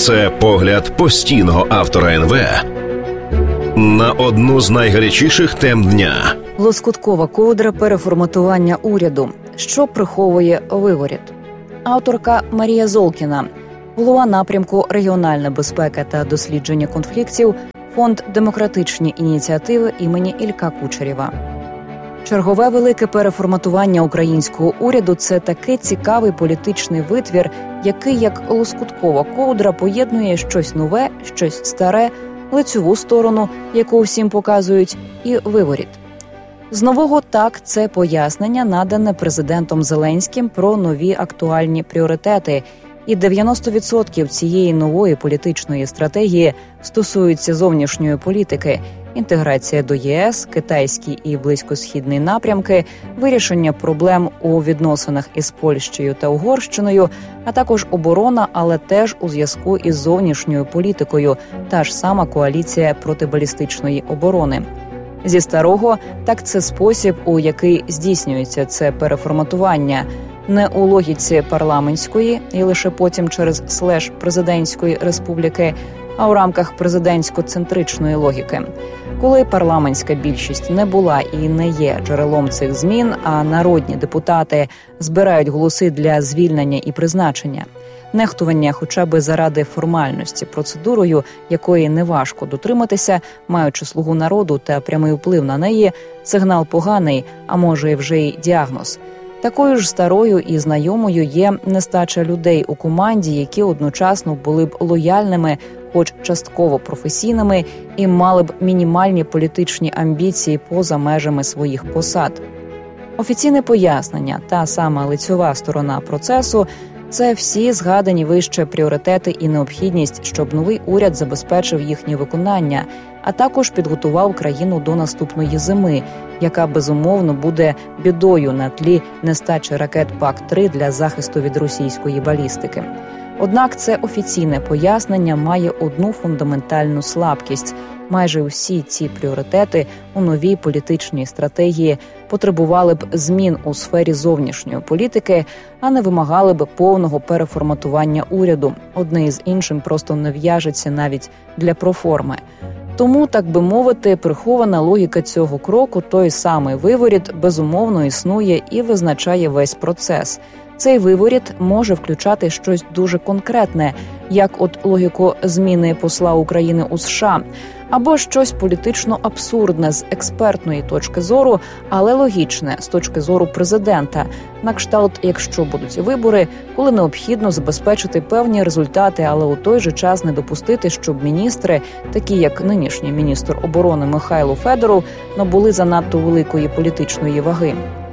Це погляд постійного автора НВ на одну з найгарячіших тем дня. Лоскуткова ковдра переформатування уряду. Що приховує виворіт? Авторка Марія Золкіна, голова напрямку «Регіональна безпека та дослідження конфліктів», Фонд «Демократичні ініціативи» імені Ілька Кучерєва. Чергове велике переформатування українського уряду – це такий цікавий політичний витвір, який, як лоскуткова ковдра, поєднує щось нове, щось старе, лицьову сторону, яку всім показують, і виворіт. З нового так – це пояснення, надане президентом Зеленським про нові актуальні пріоритети. І 90% цієї нової політичної стратегії стосуються зовнішньої політики – інтеграція до ЄС, китайський і близькосхідний напрямки, вирішення проблем у відносинах із Польщею та Угорщиною, а також оборона, але теж у зв'язку із зовнішньою політикою, та ж сама коаліція протибалістичної оборони. Зі старого – так це спосіб, у який здійснюється це переформатування – не у логіці парламентської і лише потім через слеш президентської республіки, а у рамках президентсько-центричної логіки. Коли парламентська більшість не була і не є джерелом цих змін, а народні депутати збирають голоси для звільнення і призначення. Нехтування хоча б заради формальності процедурою, якої неважко дотриматися, маючи слугу народу та прямий вплив на неї, сигнал поганий, а може і вже й діагноз. Такою ж старою і знайомою є нестача людей у команді, які одночасно були б лояльними, хоч частково професійними, і мали б мінімальні політичні амбіції поза межами своїх посад. Офіційне пояснення, та сама лицьова сторона процесу – це всі згадані вище пріоритети і необхідність, щоб новий уряд забезпечив їхнє виконання, а також підготував країну до наступної зими, яка, безумовно, буде бідою на тлі нестачі ракет ПАК-3 для захисту від російської балістики. Однак це офіційне пояснення має одну фундаментальну слабкість. Майже усі ці пріоритети у новій політичній стратегії потребували б змін у сфері зовнішньої політики, а не вимагали б повного переформатування уряду. Одне із іншим просто не в'яжеться навіть для проформи. Тому, так би мовити, прихована логіка цього кроку, той самий виворіт, безумовно існує і визначає весь процес. Цей виворіт може включати щось дуже конкретне, як от логіку зміни посла України у США, або щось політично абсурдне з експертної точки зору, але логічне з точки зору президента, на кшталт, якщо будуть вибори, коли необхідно забезпечити певні результати, але у той же час не допустити, щоб міністри, такі як нинішній міністр оборони Михайло Федоров, набули занадто великої політичної ваги.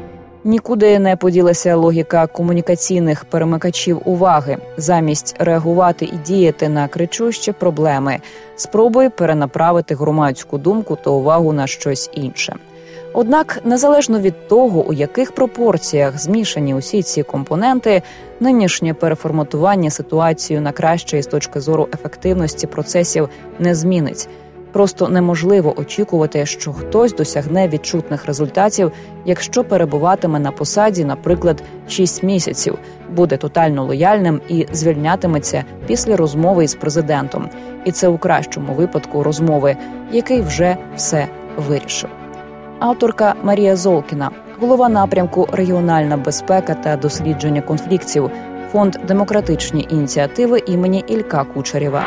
Нікуди не поділася логіка комунікаційних перемикачів уваги. Замість реагувати і діяти на кричущі проблеми, спробуй перенаправити громадську думку та увагу на щось інше. Однак, незалежно від того, у яких пропорціях змішані усі ці компоненти, нинішнє переформатування ситуацію на краще із точки зору ефективності процесів не змінить. Просто неможливо очікувати, що хтось досягне відчутних результатів, якщо перебуватиме на посаді, наприклад, 6 місяців, буде тотально лояльним і звільнятиметься після розмови із президентом. І це у кращому випадку розмови, який вже все вирішив. Авторка Марія Золкіна, голова напрямку «Регіональна безпека та дослідження конфліктів», Фонд «Демократичні ініціативи» імені Ілька Кучерєва.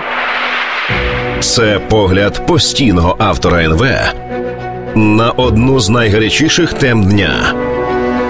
Це погляд постійного автора НВ на одну з найгарячіших тем дня.